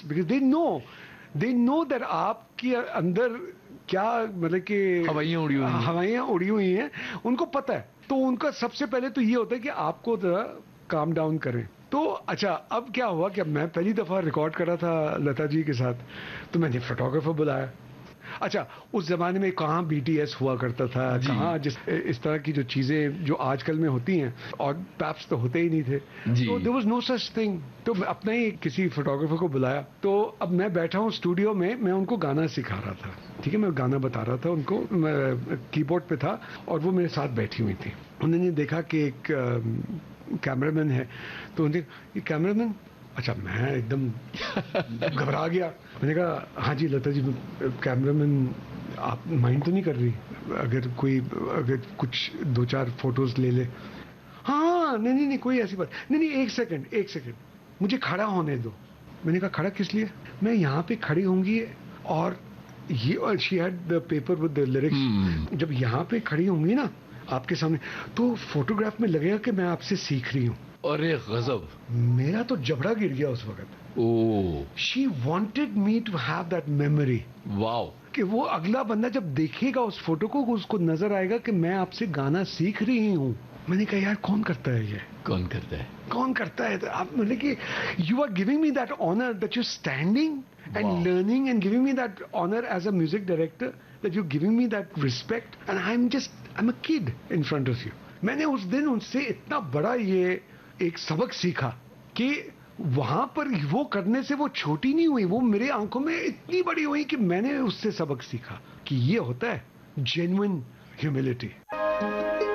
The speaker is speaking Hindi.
बिकॉज दे नो दैट आपके अंदर क्या मतलब कि हवाइयाँ उड़ी हुई हैं, उनको पता है। तो उनका सबसे पहले तो ये होता है कि आपको जरा काम डाउन करें। तो अच्छा, अब क्या हुआ कि मैं पहली दफ़ा रिकॉर्ड कर रहा था लता जी के साथ, तो मैंने फोटोग्राफर बुलाया। अच्छा, उस जमाने में कहाँ बीटीएस हुआ करता था, कहाँ जिस इस तरह की जो चीजें जो आजकल में होती हैं, और पैप्स तो होते ही नहीं थे, तो there was no such thing. तो मैं अपने ही किसी फोटोग्राफर को बुलाया। तो अब मैं बैठा हूँ स्टूडियो में, मैं उनको गाना सिखा रहा था, ठीक है, मैं गाना बता रहा था उनको, मैं कीबोर्ड पे था और वो मेरे साथ बैठी हुई थी। उन्होंने देखा कि एक कैमरामैन है, तो उन्होंने, ये कैमरामैन? अच्छा, मैं एकदम घबरा गया। मैंने कहा हाँ जी लता जी, कैमरामैन, आप माइंड तो नहीं कर रही अगर कुछ 2-4 फोटोज ले ले? हाँ, नहीं कोई ऐसी बात नहीं, एक सेकंड मुझे खड़ा होने दो। मैंने कहा खड़ा किस लिए? मैं यहाँ पे खड़ी होंगी और ये, और she had the paper with the lyrics, जब यहाँ पे खड़ी होंगी ना आपके सामने, तो फोटोग्राफ में लगेगा कि मैं आपसे सीख रही हूँ। अरे गजब, मेरा तो जबड़ा गिर गया उस वक्त। She wanted me to have that memory. Wow, कि वो अगला बंदा जब देखेगा उस फोटो को, उसको नजर आएगा कि मैं आपसे गाना सीख रही हूँ। मैंने कहा यार कौन करता है ये? कौन करता है? तो आप मतलब कि you are giving me that honour that you standing and learning and giving me that honour as a music director, that you giving me that respect and I am a kid in front of you. मैंने उस दिन उनसे इतना बड़ा ये एक सबक सीखा कि वहां पर वो करने से वो छोटी नहीं हुई, वो मेरे आंखों में इतनी बड़ी हुई कि मैंने उससे सबक सीखा कि ये होता है जेन्युइन ह्यूमिलिटी।